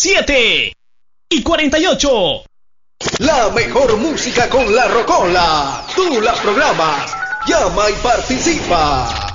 7:48. La mejor música con La Rocola. Tú la programas. Llama y participa.